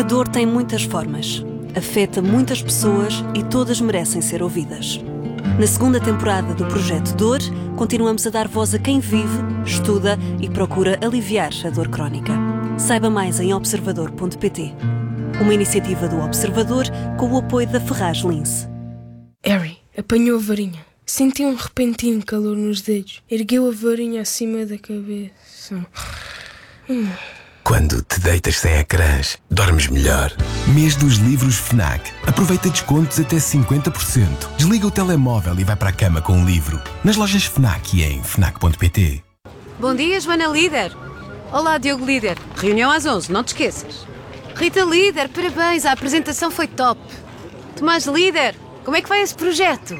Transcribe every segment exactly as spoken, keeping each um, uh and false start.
dor tem muitas formas, afeta muitas pessoas e todas merecem ser ouvidas. Na segunda temporada do Projeto Dor, continuamos a dar voz a quem vive, estuda e procura aliviar a dor crónica. Saiba mais em observador ponto pt. Uma iniciativa do Observador com o apoio da Ferraz Lince. Harry apanhou a varinha. Sentiu um repentino calor nos dedos. Ergueu a varinha acima da cabeça. Hum. Quando te deitas sem ecrãs, dormes melhor. Mês dos livros FNAC. Aproveita descontos até cinquenta por cento. Desliga o telemóvel e vai para a cama com um livro. Nas lojas FNAC e em fnac ponto pt. Bom dia, Joana Líder. Olá, Diogo Líder. Reunião às onze, não te esqueças. Rita Líder, parabéns, a apresentação foi top. Tomás Líder, como é que vai esse projeto?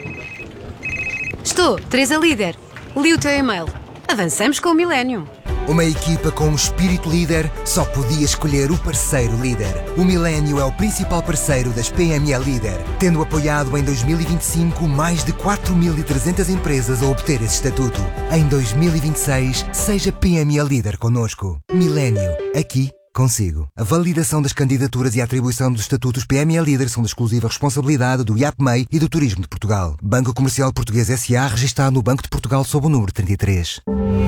Estou, Teresa Líder. Li o teu e-mail. Avançamos com o Millennium. Uma equipa com um espírito líder só podia escolher o parceiro líder. O Millennium é o principal parceiro das P M E Líder, tendo apoiado em dois mil e vinte e cinco mais de quatro mil e trezentas empresas a obter esse estatuto. Em dois mil e vinte e seis, seja P M E Líder connosco. Millennium, aqui consigo. A validação das candidaturas e a atribuição dos estatutos P M E Líder são de exclusiva responsabilidade do I A P M E I e do Turismo de Portugal. Banco Comercial Português S A, registado no Banco de Portugal sob o número trinta e três.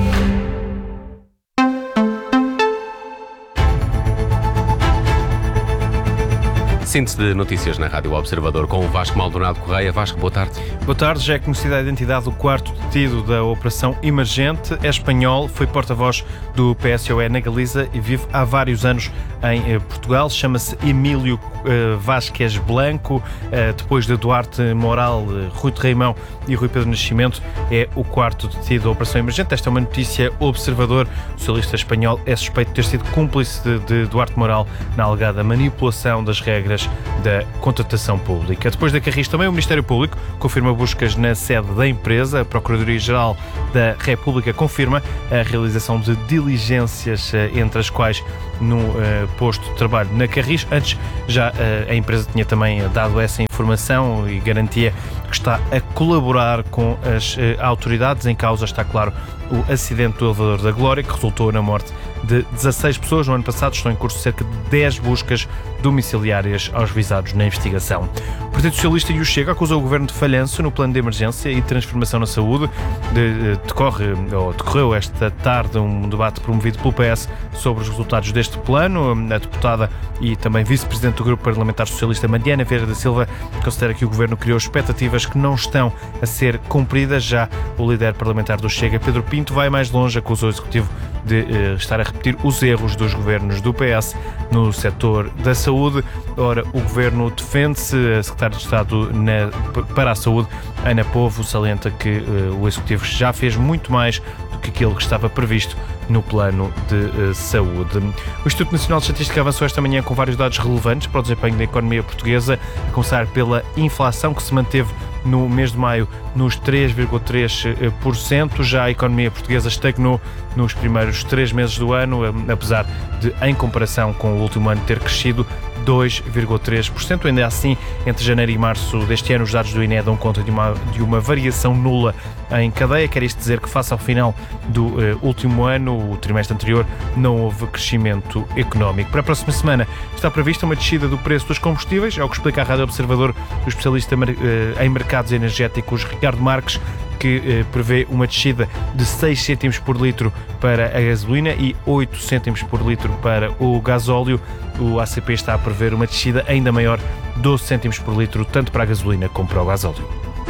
Síntese de notícias na Rádio Observador com o Vasco Maldonado Correia. Vasco, boa tarde. Boa tarde. Já é conhecida a identidade do quarto detido da Operação Emergente. É espanhol, foi porta-voz do P S O E na Galiza e vive há vários anos em Portugal. Chama-se Emílio uh, Vázquez Blanco. Uh, depois de Duarte Moral, uh, Rui de Reimão e Rui Pedro Nascimento, é o quarto detido da Operação Emergente. Esta é uma notícia Observador. O socialista espanhol é suspeito de ter sido cúmplice de, de Duarte Moral na alegada manipulação das regras da contratação pública. Depois da Carris, também o Ministério Público confirma buscas na sede da empresa. A Procuradoria-Geral da República confirma a realização de diligências, entre as quais no uh, posto de trabalho na Carris. Antes, já uh, a empresa tinha também dado essa informação e garantia que está a colaborar com as uh, autoridades. Em causa está, claro, o acidente do elevador da Glória, que resultou na morte de dezasseis pessoas. No ano passado estão em curso cerca de dez buscas domiciliárias aos visados na investigação. O Partido Socialista e o Chega acusam o Governo de falhanço no plano de emergência e transformação na saúde. De, decorre, ou decorreu esta tarde um debate promovido pelo P S sobre os resultados deste plano. A deputada e também vice-presidente do Grupo Parlamentar Socialista, Mariana Vieira da Silva, considera que o Governo criou expectativas que não estão a ser cumpridas. Já o líder parlamentar do Chega, Pedro Pinto, vai mais longe, acusou o Executivo de uh, estar a repetir os erros dos governos do P S no setor da saúde. Ora, o Governo defende-se. A Secretária de Estado na, para a Saúde, Ana Povo, salienta que uh, o Executivo já fez muito mais do que aquilo que estava previsto no plano de uh, saúde. O Instituto Nacional de Estatística avançou esta manhã com vários dados relevantes para o desempenho da economia portuguesa, a começar pela inflação, que se manteve no mês de maio nos três vírgula três por cento. Já a economia portuguesa estagnou nos primeiros três meses do ano, apesar de, em comparação com o último ano, ter crescido dois vírgula três por cento. Ainda assim, entre janeiro e março deste ano, os dados do I N E dão conta de uma, de uma variação nula em cadeia. Quer isto dizer que, face ao final do uh, último ano, o trimestre anterior, não houve crescimento económico. Para a próxima semana está prevista uma descida do preço dos combustíveis, é o que explica a Rádio Observador o especialista uh, em mercados energéticos Ricardo Marques, que eh, prevê uma descida de seis cêntimos por litro para a gasolina e oito cêntimos por litro para o gasóleo. O A C P está a prever uma descida ainda maior, doze cêntimos por litro, tanto para a gasolina como para o gasóleo.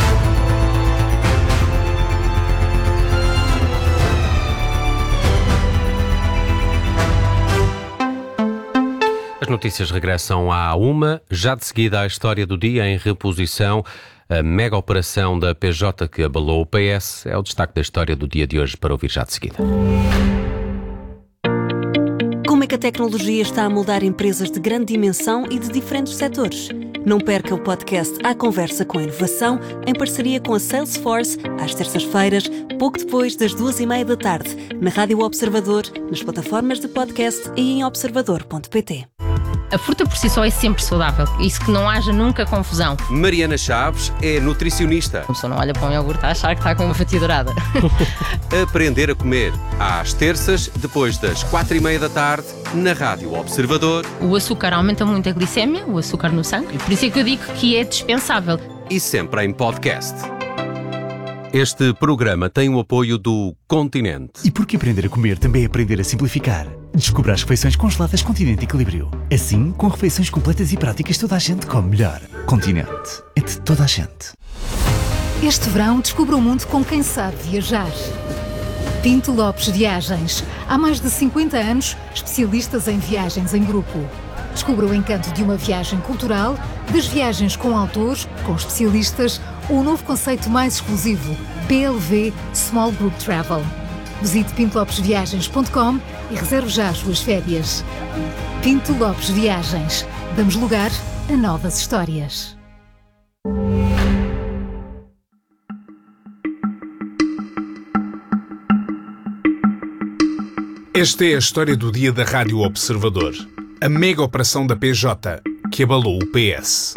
As notícias regressam à uma, já de seguida à história do dia em reposição. A mega operação da P J que abalou o P S é o destaque da história do dia de hoje, para ouvir já de seguida. Como é que a tecnologia está a moldar empresas de grande dimensão e de diferentes setores? Não perca o podcast À Conversa com a Inovação, em parceria com a Salesforce, às terças-feiras, pouco depois das duas e meia da tarde, na Rádio Observador, nas plataformas de podcast e em observador ponto pt. A fruta por si só é sempre saudável, isso que não haja nunca confusão. Mariana Chaves é nutricionista. A pessoa não olha para um iogurte a achar que está com uma fatia dourada. Aprender a comer, às terças, depois das quatro e meia da tarde, na Rádio Observador. O açúcar aumenta muito a glicémia, o açúcar no sangue, por isso é que eu digo que é dispensável. E sempre em podcast. Este programa tem o apoio do Continente. E porque aprender a comer também é aprender a simplificar. Descubra as refeições congeladas Continente Equilíbrio. Assim, com refeições completas e práticas, toda a gente come melhor. Continente. É de toda a gente. Este verão, descubra o mundo com quem sabe viajar. Pinto Lopes Viagens. Há mais de cinquenta anos, especialistas em viagens em grupo. Descubra o encanto de uma viagem cultural, das viagens com autores, com especialistas, ou um novo conceito mais exclusivo, P L V Small Group Travel. Visite pinto lopes viagens ponto com e reserve já as suas férias. Pinto Lopes Viagens. Damos lugar a novas histórias. Esta é a história do dia da Rádio Observador. A mega operação da P J que abalou o P S.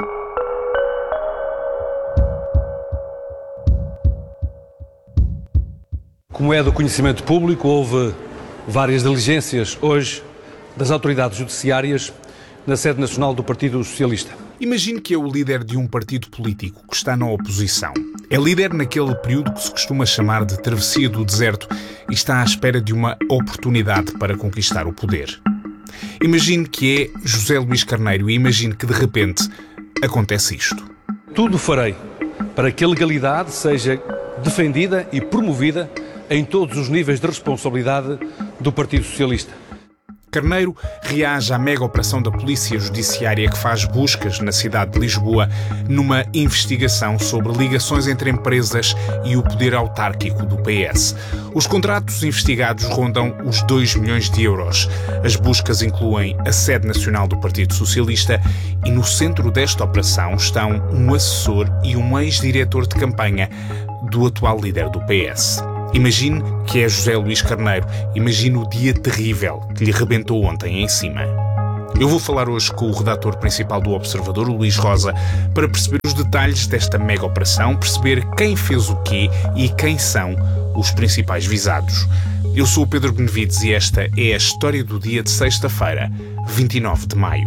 Como é do conhecimento público, houve várias diligências hoje das autoridades judiciárias na sede nacional do Partido Socialista. Imagine que é o líder de um partido político que está na oposição. É líder naquele período que se costuma chamar de travessia do deserto e está à espera de uma oportunidade para conquistar o poder. Imagine que é José Luís Carneiro e imagine que de repente acontece isto. Tudo farei para que a legalidade seja defendida e promovida em todos os níveis de responsabilidade do Partido Socialista. Carneiro reage à mega operação da Polícia Judiciária que faz buscas na cidade de Lisboa numa investigação sobre ligações entre empresas e o poder autárquico do P S. Os contratos investigados rondam os dois milhões de euros. As buscas incluem a sede nacional do Partido Socialista e no centro desta operação estão um assessor e um ex-diretor de campanha do atual líder do P S. Imagine que é José Luís Carneiro. Imagine o dia terrível que lhe rebentou ontem em cima. Eu vou falar hoje com o redator principal do Observador, o Luís Rosa, para perceber os detalhes desta mega operação, perceber quem fez o quê e quem são os principais visados. Eu sou o Pedro Benevides e esta é a história do dia de sexta-feira, vinte e nove de maio.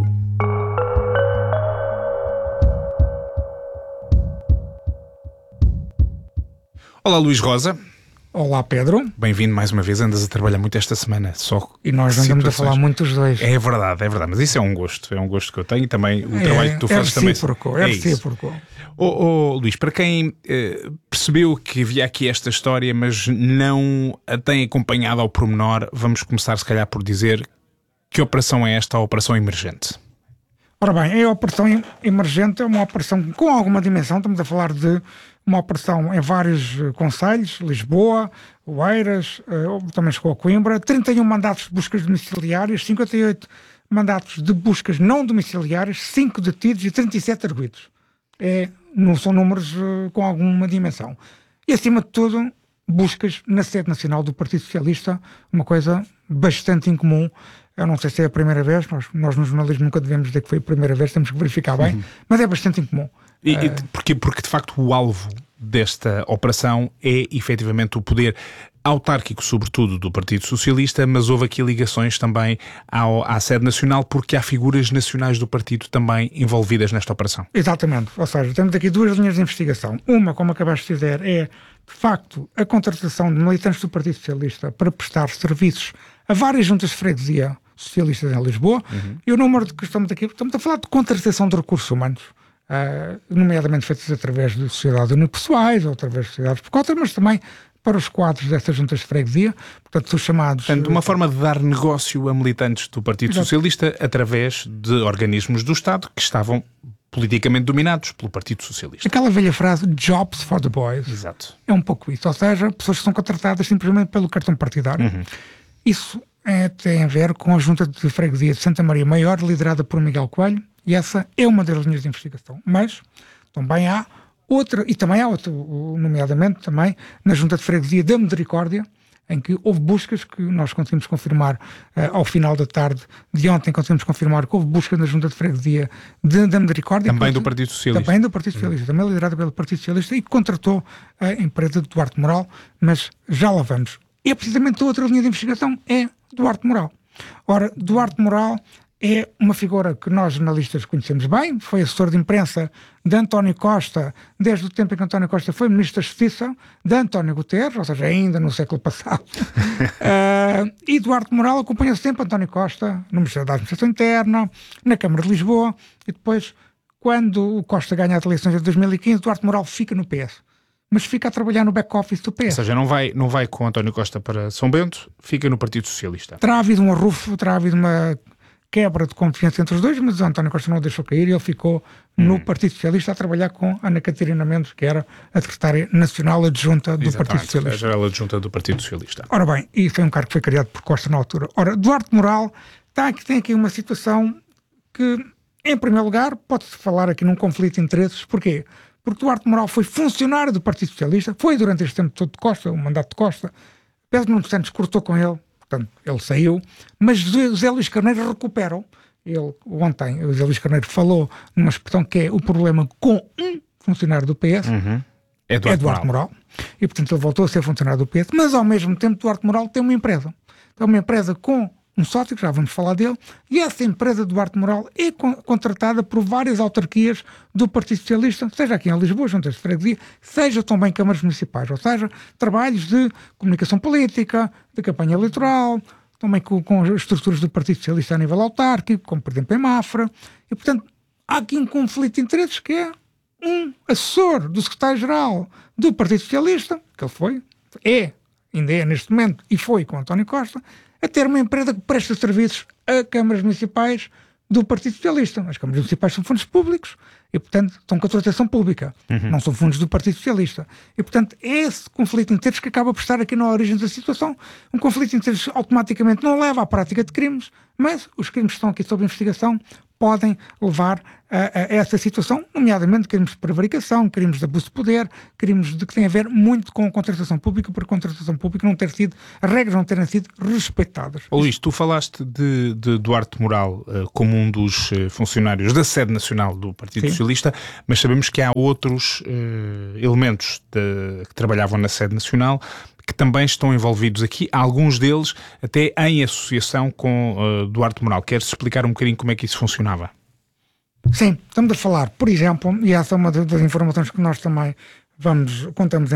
Olá, Luís Rosa. Olá, Pedro. Bem-vindo mais uma vez. Andas a trabalhar muito esta semana. Só e nós andamos a falar muito os dois. É verdade, é verdade. Mas isso é um gosto. É um gosto que eu tenho e também o é, trabalho que tu fazes também. É recíproco. Oh, oh, Luís, para quem eh, percebeu que havia aqui esta história, mas não a tem acompanhado ao pormenor, vamos começar se calhar por dizer que operação é esta, a operação emergente? Ora bem, a operação emergente é uma operação com alguma dimensão. Estamos a falar de uma operação em vários concelhos, Lisboa, Oeiras, também chegou a Coimbra, trinta e um mandatos de buscas domiciliárias, cinquenta e oito mandatos de buscas não domiciliárias, cinco detidos e trinta e sete arguidos. É, não são números com alguma dimensão. E, acima de tudo, buscas na sede nacional do Partido Socialista, uma coisa bastante incomum. Eu não sei se é a primeira vez, nós, nós no jornalismo nunca devemos dizer que foi a primeira vez, temos que verificar bem, uhum. mas é bastante incomum. E, e porque, porque, de facto, o alvo desta operação é, efetivamente, o poder autárquico, sobretudo, do Partido Socialista, mas houve aqui ligações também ao, à sede nacional, porque há figuras nacionais do partido também envolvidas nesta operação. Exatamente. Ou seja, temos aqui duas linhas de investigação. Uma, como acabaste de dizer, é, de facto, a contratação de militantes do Partido Socialista para prestar serviços a várias juntas de freguesia socialistas em Lisboa. Uhum. E o número de que estamos aqui, estamos a falar de contratação de recursos humanos, uh, nomeadamente feitos através de sociedades unipessoais ou através de sociedades por cotas, mas também para os quadros destas juntas de freguesia, portanto, os chamados... Portanto, uma forma de dar negócio a militantes do Partido Exato. Socialista através de organismos do Estado que estavam politicamente dominados pelo Partido Socialista. Aquela velha frase, jobs for the boys, Exato. É um pouco isso, ou seja, pessoas que são contratadas simplesmente pelo cartão partidário. Uhum. Isso é, tem a ver com a junta de freguesia de Santa Maria Maior, liderada por Miguel Coelho, e essa é uma das linhas de investigação. Mas também há outra, e também há outra, nomeadamente também na junta de freguesia da Misericórdia, em que houve buscas que nós conseguimos confirmar uh, ao final da tarde de ontem, conseguimos confirmar que houve buscas na Junta de Freguesia de, da Misericórdia. Também do Partido Socialista. Também do Partido Socialista, uhum. também liderada pelo Partido Socialista, e que contratou a empresa de Duarte Moral, mas já lá vamos. E é precisamente a outra linha de investigação, é Duarte Moral. Ora, Duarte Moral é uma figura que nós jornalistas conhecemos bem, foi assessor de imprensa de António Costa, desde o tempo em que António Costa foi Ministro da Justiça, de António Guterres, ou seja, ainda no século passado. uh, e Duarte Moral acompanha sempre António Costa no Ministério da Administração Interna, na Câmara de Lisboa, e depois, quando o Costa ganha as eleições de dois mil e quinze, Duarte Moral fica no P S. Mas fica a trabalhar no back-office do P S. Ou seja, não vai, não vai com António Costa para São Bento, fica no Partido Socialista. Terá havido um arrufo, terá havido uma quebra de confiança entre os dois, mas António Costa não o deixou cair e ele ficou hum. no Partido Socialista a trabalhar com Ana Catarina Mendes, que era a secretária nacional adjunta do Exatamente, Partido Socialista. a geral adjunta do Partido Socialista. Ora bem, e foi um cargo que foi criado por Costa na altura. Ora, Duarte Moral está aqui, tem aqui uma situação que, em primeiro lugar, pode-se falar aqui num conflito de interesses. Porquê? Porque Duarte Moral foi funcionário do Partido Socialista, foi durante este tempo todo de Costa, o mandato de Costa. Pedro Nuno Santos cortou com ele, portanto, ele saiu, mas José Luís Carneiro recuperou. Ele, ontem, o José Luís Carneiro falou numa expressão que é o problema com um funcionário do P S, uhum. é Duarte, é Duarte Moral. Moral. E, portanto, ele voltou a ser funcionário do P S, mas, ao mesmo tempo, Duarte Moral tem uma empresa. Tem uma empresa com um sócio, que já vamos falar dele, e essa empresa de Duarte Moral é con- contratada por várias autarquias do Partido Socialista, seja aqui em Lisboa, juntas de freguesia, seja também câmaras municipais, ou seja, trabalhos de comunicação política, de campanha eleitoral, também com, com as estruturas do Partido Socialista a nível autárquico, como por exemplo em Mafra, e portanto há aqui um conflito de interesses que é um assessor do secretário-geral do Partido Socialista, que ele foi, é, ainda é neste momento, e foi com António Costa, a ter uma empresa que presta serviços a câmaras municipais do Partido Socialista. As câmaras municipais são fundos públicos e, portanto, estão com autorização pública. Uhum. Não são fundos do Partido Socialista. E, portanto, é esse conflito de interesses que acaba por estar aqui na origem da situação. Um conflito de interesses automaticamente não leva à prática de crimes, mas os crimes que estão aqui sob investigação podem levar a, a essa situação, nomeadamente crimes de prevaricação, crimes de abuso de poder, crimes de que têm a ver muito com a contratação pública, por a contratação pública não ter sido, as regras não terem sido respeitadas. Oh, Luís, tu falaste de, de Duarte Moral uh, como um dos uh, funcionários da sede nacional do Partido Sim. Socialista, mas sabemos que há outros uh, elementos de, que trabalhavam na sede nacional que também estão envolvidos aqui, alguns deles até em associação com uh, Duarte Moral. Queres explicar um bocadinho como é que isso funcionava? Sim, estamos a falar, por exemplo, e essa é uma das informações que nós também vamos, contamos em